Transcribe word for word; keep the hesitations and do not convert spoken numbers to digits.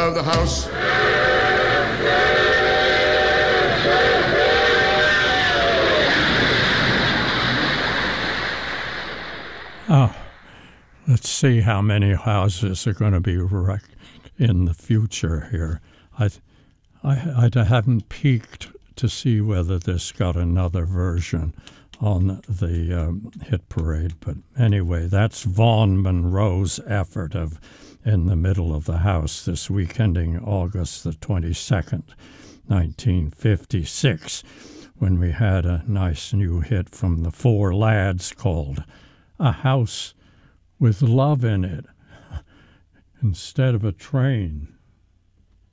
of the house. Oh, let's see how many houses are going to be wrecked in the future here. I, I, I haven't peeked to see whether this got another version on the um, hit parade. But anyway, that's Vaughn Monroe's effort of In the Middle of the House this week, ending August the twenty-second, nineteen fifty-six, when we had a nice new hit from the Four Lads called A House with Love in It, instead of a train.